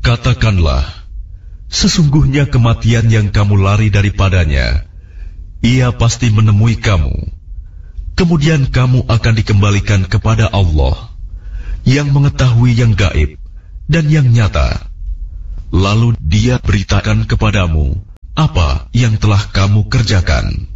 Katakanlah, sesungguhnya kematian yang kamu lari daripadanya, ia pasti menemui kamu. Kemudian kamu akan dikembalikan kepada Allah, yang mengetahui yang gaib dan yang nyata. Lalu Dia beritakan kepadamu apa yang telah kamu kerjakan.